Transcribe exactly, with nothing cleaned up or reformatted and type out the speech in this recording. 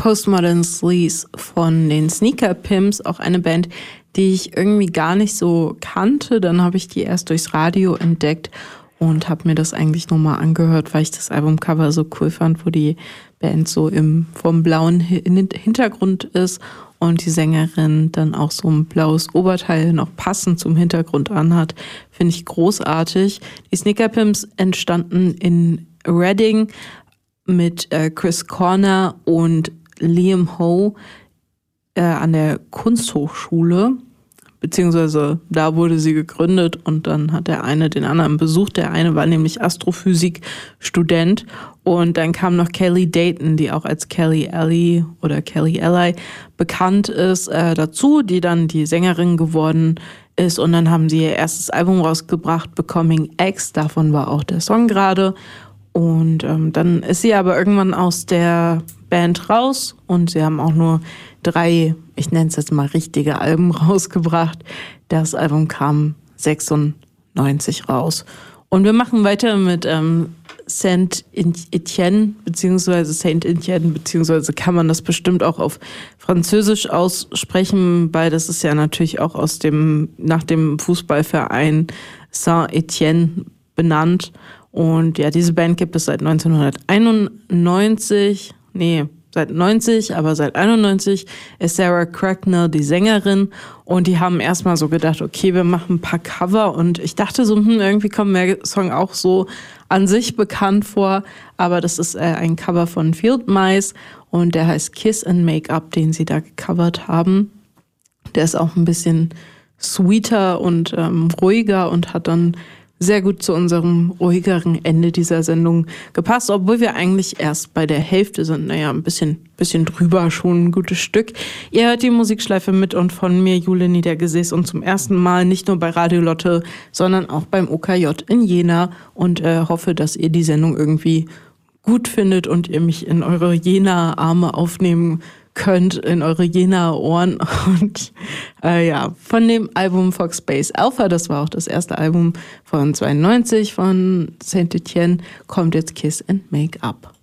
Postmodern Sleaze von den Sneaker Pimps, auch eine Band, die ich irgendwie gar nicht so kannte. Dann habe ich die erst durchs Radio entdeckt und habe mir das eigentlich nochmal angehört, weil ich das Albumcover so cool fand, wo die Band so im vom blauen Hintergrund ist und die Sängerin dann auch so ein blaues Oberteil noch passend zum Hintergrund anhat. Finde ich großartig. Die Sneaker Pimps entstanden in Reading mit äh, Chris Corner und Liam Ho äh, an der Kunsthochschule, beziehungsweise da wurde sie gegründet und dann hat der eine den anderen besucht. Der eine war nämlich Astrophysik-Student und dann kam noch Kelly Dayton, die auch als Kelly Alley oder Kelly Alley bekannt ist, äh, dazu, die dann die Sängerin geworden ist und dann haben sie ihr erstes Album rausgebracht, Becoming X, davon war auch der Song gerade. Und ähm, dann ist sie aber irgendwann aus der Band raus und sie haben auch nur drei, ich nenne es jetzt mal richtige Alben rausgebracht. Das Album kam sechsundneunzig raus. Und wir machen weiter mit ähm, Saint-Etienne, beziehungsweise Saint-Etienne, beziehungsweise kann man das bestimmt auch auf Französisch aussprechen, weil das ist ja natürlich auch aus dem, nach dem Fußballverein Saint-Etienne benannt. Und ja, diese Band gibt es seit neunzehnhunderteinundneunzig, nee, seit neunzig, aber seit einundneunzig ist Sarah Cracknell die Sängerin und die haben erstmal so gedacht, okay, wir machen ein paar Cover und ich dachte so, hm, irgendwie kommt mir der Song auch so an sich bekannt vor, aber das ist äh, ein Cover von Field Mice und der heißt Kiss and Make Up, den sie da gecovert haben. Der ist auch ein bisschen sweeter und ähm, ruhiger und hat dann sehr gut zu unserem ruhigeren Ende dieser Sendung gepasst, obwohl wir eigentlich erst bei der Hälfte sind. Naja, ein bisschen, bisschen drüber, schon ein gutes Stück. Ihr hört die Musikschleife mit und von mir, Jule Niedergesäß, und zum ersten Mal nicht nur bei Radio Lotte, sondern auch beim O K J in Jena und äh, hoffe, dass ihr die Sendung irgendwie gut findet und ihr mich in eure Jena-Arme aufnehmen könnt, in eure Jena-Ohren. Und äh, ja, von dem Album Fox Space Alpha, das war auch das erste Album von zweiundneunzig von Saint-Etienne, kommt jetzt Kiss and Make Up.